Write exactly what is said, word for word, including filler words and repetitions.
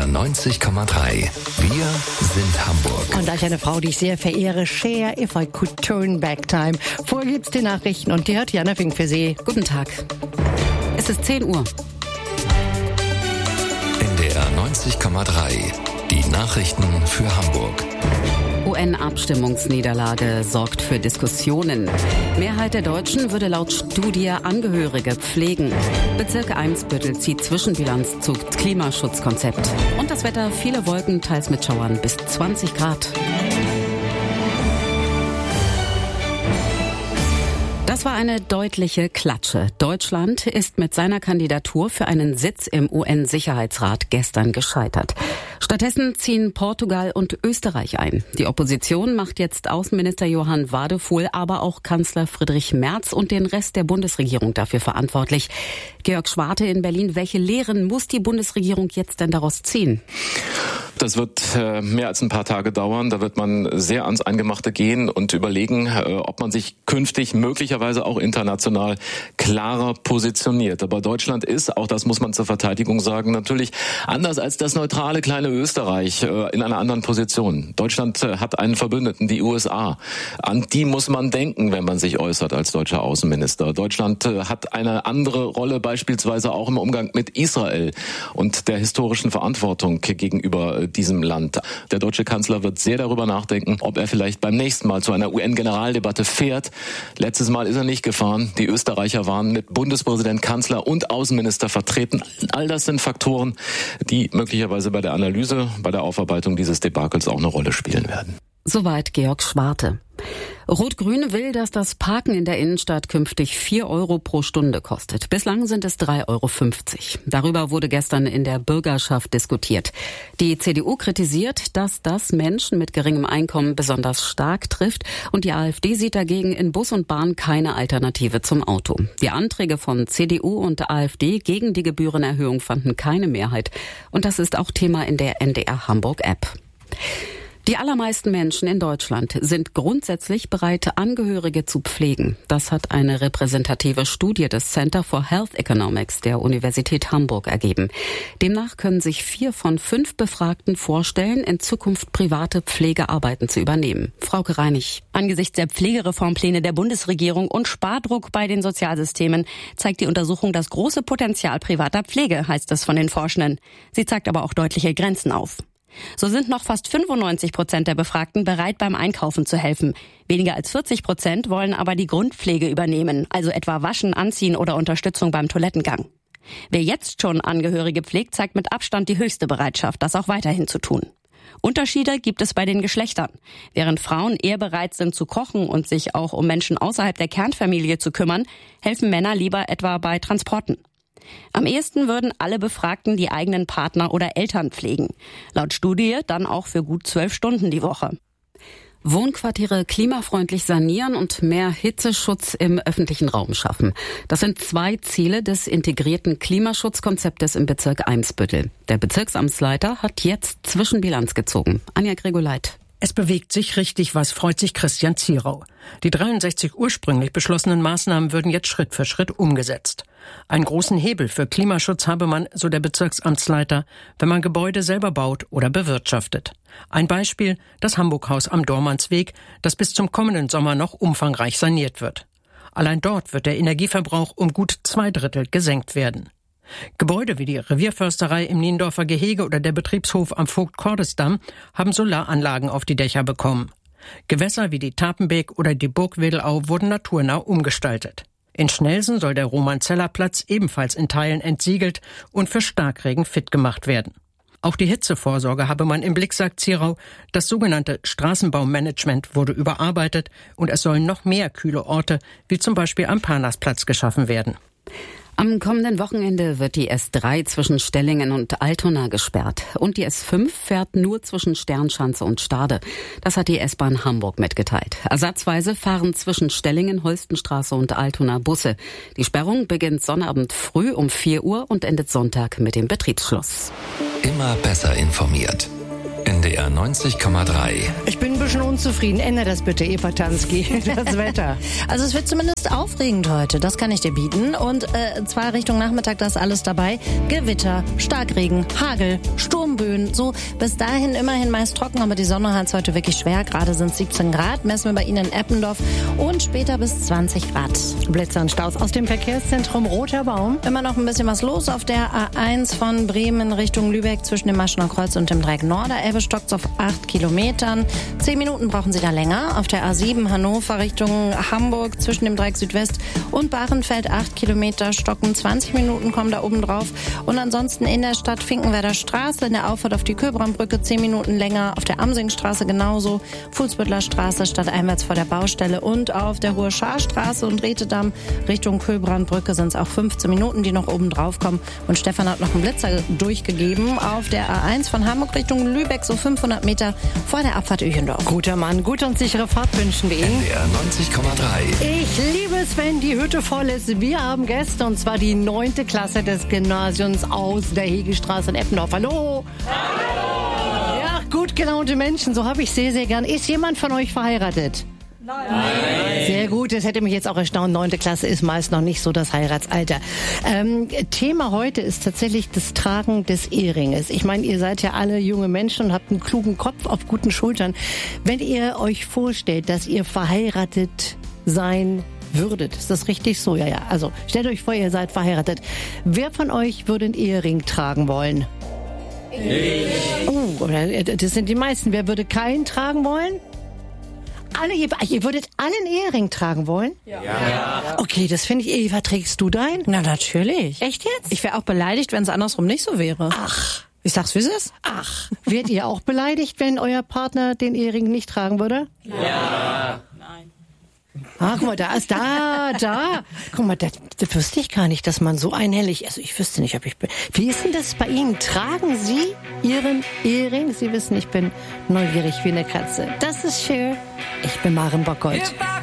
R neunzig Komma drei. Wir sind Hamburg. Und gleich eine Frau, die ich sehr verehre, Cher, If I Could Turn Back Time. Vorher gibt's die Nachrichten und die hat Jana Fink für Sie. Guten Tag. Es ist zehn Uhr. In der neunzig Komma drei. Die Nachrichten für Hamburg. U N-Abstimmungsniederlage sorgt für Diskussionen. Mehrheit der Deutschen würde laut Studie Angehörige pflegen. Bezirk Eimsbüttel zieht Zwischenbilanz zu Klimaschutzkonzept. Und das Wetter, viele Wolken, teils mit Schauern bis zwanzig Grad. Das war eine deutliche Klatsche. Deutschland ist mit seiner Kandidatur für einen Sitz im U N-Sicherheitsrat gestern gescheitert. Stattdessen ziehen Portugal und Österreich ein. Die Opposition macht jetzt Außenminister Johann Wadefuhl, aber auch Kanzler Friedrich Merz und den Rest der Bundesregierung dafür verantwortlich. Georg Schwarte in Berlin, welche Lehren muss die Bundesregierung jetzt denn daraus ziehen? Das wird äh, mehr als ein paar Tage dauern. Da wird man sehr ans Eingemachte gehen und überlegen, äh, ob man sich künftig möglicherweise auch international klarer positioniert. Aber Deutschland ist, auch das muss man zur Verteidigung sagen, natürlich anders als das neutrale kleine Österreich äh, in einer anderen Position. Deutschland äh, hat einen Verbündeten, die U S A. An die muss man denken, wenn man sich äußert als deutscher Außenminister. Deutschland äh, hat eine andere Rolle beispielsweise auch im Umgang mit Israel und der historischen Verantwortung gegenüber diesem Land. Der deutsche Kanzler wird sehr darüber nachdenken, ob er vielleicht beim nächsten Mal zu einer U N-Generaldebatte fährt. Letztes Mal ist er nicht gefahren. Die Österreicher waren mit Bundespräsident, Kanzler und Außenminister vertreten. All das sind Faktoren, die möglicherweise bei der Analyse, bei der Aufarbeitung dieses Debakels auch eine Rolle spielen werden. Soweit Georg Schwarte. Rot-Grün will, dass das Parken in der Innenstadt künftig vier Euro pro Stunde kostet. Bislang sind es drei Euro fünfzig. Darüber wurde gestern in der Bürgerschaft diskutiert. Die C D U kritisiert, dass das Menschen mit geringem Einkommen besonders stark trifft und die AfD sieht dagegen in Bus und Bahn keine Alternative zum Auto. Die Anträge von C D U und AfD gegen die Gebührenerhöhung fanden keine Mehrheit. Und das ist auch Thema in der N D R Hamburg-App. Die allermeisten Menschen in Deutschland sind grundsätzlich bereit, Angehörige zu pflegen. Das hat eine repräsentative Studie des Center for Health Economics der Universität Hamburg ergeben. Demnach können sich vier von fünf Befragten vorstellen, in Zukunft private Pflegearbeiten zu übernehmen. Frauke Reinig. Angesichts der Pflegereformpläne der Bundesregierung und Spardruck bei den Sozialsystemen zeigt die Untersuchung das große Potenzial privater Pflege, heißt es von den Forschenden. Sie zeigt aber auch deutliche Grenzen auf. So sind noch fast fünfundneunzig Prozent der Befragten bereit, beim Einkaufen zu helfen. Weniger als vierzig Prozent wollen aber die Grundpflege übernehmen, also etwa Waschen, Anziehen oder Unterstützung beim Toilettengang. Wer jetzt schon Angehörige pflegt, zeigt mit Abstand die höchste Bereitschaft, das auch weiterhin zu tun. Unterschiede gibt es bei den Geschlechtern. Während Frauen eher bereit sind zu kochen und sich auch um Menschen außerhalb der Kernfamilie zu kümmern, helfen Männer lieber etwa bei Transporten. Am ehesten würden alle Befragten die eigenen Partner oder Eltern pflegen. Laut Studie dann auch für gut zwölf Stunden die Woche. Wohnquartiere klimafreundlich sanieren und mehr Hitzeschutz im öffentlichen Raum schaffen. Das sind zwei Ziele des integrierten Klimaschutzkonzeptes im Bezirk Eimsbüttel. Der Bezirksamtsleiter hat jetzt Zwischenbilanz gezogen. Anja Gregoleit. Es bewegt sich richtig was, freut sich Christian Zierau. Die dreiundsechzig ursprünglich beschlossenen Maßnahmen würden jetzt Schritt für Schritt umgesetzt. Einen großen Hebel für Klimaschutz habe man, so der Bezirksamtsleiter, wenn man Gebäude selber baut oder bewirtschaftet. Ein Beispiel, das Hamburghaus am Dormansweg, das bis zum kommenden Sommer noch umfangreich saniert wird. Allein dort wird der Energieverbrauch um gut zwei Drittel gesenkt werden. Gebäude wie die Revierförsterei im Niendorfer Gehege oder der Betriebshof am Vogt-Cordes-Damm haben Solaranlagen auf die Dächer bekommen. Gewässer wie die Tapenbeek oder die Burgwedelau wurden naturnah umgestaltet. In Schnelsen soll der Roman-Zeller-Platz ebenfalls in Teilen entsiegelt und für Starkregen fit gemacht werden. Auch die Hitzevorsorge habe man im Blick, sagt Zierau. Das sogenannte Straßenbaumanagement wurde überarbeitet und es sollen noch mehr kühle Orte, wie zum Beispiel am Parnasplatz, geschaffen werden. Am kommenden Wochenende wird die S drei zwischen Stellingen und Altona gesperrt. Und die S fünf fährt nur zwischen Sternschanze und Stade. Das hat die S-Bahn Hamburg mitgeteilt. Ersatzweise fahren zwischen Stellingen, Holstenstraße und Altona Busse. Die Sperrung beginnt Sonnabend früh um vier Uhr und endet Sonntag mit dem Betriebsschluss. Immer besser informiert. In D R neunzig Komma drei. Ich bin ein bisschen unzufrieden. Ändere das bitte, Eva Tansky, das Wetter. Also es wird zumindest aufregend heute, das kann ich dir bieten. Und äh, zwar Richtung Nachmittag, da ist alles dabei. Gewitter, Starkregen, Hagel, Sturmböen. So, bis dahin immerhin meist trocken, aber die Sonne hat es heute wirklich schwer. Gerade sind es siebzehn Grad, messen wir bei Ihnen in Eppendorf. Und später bis zwanzig Grad. Blitzer und Staus aus dem Verkehrszentrum Roter Baum. Immer noch ein bisschen was los auf der A eins von Bremen Richtung Lübeck zwischen dem Maschener Kreuz und dem Dreieck Norderelbe stockt auf acht Kilometern. Zehn Minuten brauchen Sie da länger. Auf der A sieben Hannover Richtung Hamburg zwischen dem Dreieck Südwest und Bahrenfeld acht Kilometer stocken. zwanzig Minuten kommen da oben drauf. Und ansonsten in der Stadt Finkenwerder Straße, in der Auffahrt auf die Köbrandbrücke zehn Minuten länger. Auf der Amsingstraße genauso. Fuhlsbüttler Straße stadteinwärts vor der Baustelle. Und auf der Hohe Scharstraße und Retedamm Richtung Köbrandbrücke sind es auch fünfzehn Minuten, die noch oben drauf kommen. Und Stefan hat noch einen Blitzer durchgegeben. Auf der A eins von Hamburg Richtung Lübeck so fünfhundert Meter vor der Abfahrt Üchendorf. Guter Mann, gute und sichere Fahrt wünschen wir Ihnen. N D R neunzig Komma drei. Ich liebe es, wenn die Hütte voll ist. Wir haben Gäste, und zwar die neunte Klasse des Gymnasiums aus der Hegestraße in Eppendorf. Hallo! Hallo! Ja, gut gelaunte Menschen, so habe ich sehr, sehr gern. Ist jemand von euch verheiratet? Nein. Sehr gut, das hätte mich jetzt auch erstaunt. Neunte Klasse ist meist noch nicht so das Heiratsalter. Ähm, Thema heute ist tatsächlich das Tragen des Eheringes. Ich meine, ihr seid ja alle junge Menschen und habt einen klugen Kopf auf guten Schultern. Wenn ihr euch vorstellt, dass ihr verheiratet sein würdet, ist das richtig so? Ja, ja. Also stellt euch vor, ihr seid verheiratet. Wer von euch würde einen Ehering tragen wollen? Ich. Oh, das sind die meisten. Wer würde keinen tragen wollen? Alle, ihr, ihr würdet alle einen Ehering tragen wollen? Ja. ja. Okay, das finde ich. Eva, trägst du deinen? Na, natürlich. Echt jetzt? Ich wäre auch beleidigt, wenn es andersrum nicht so wäre. Ach. Ich sag's, wie es ist. Ach. Wärt ihr auch beleidigt, wenn euer Partner den Ehering nicht tragen würde? Ja. Nein. Ah, guck mal, da ist, da, da. Guck mal, das, das wüsste ich gar nicht, dass man so einhellig, also ich wüsste nicht, ob ich bin. Wie ist denn das bei Ihnen? Tragen Sie Ihren Ehering? Sie wissen, ich bin neugierig wie eine Katze. Das ist Cher. Ich bin Maren Bockholt.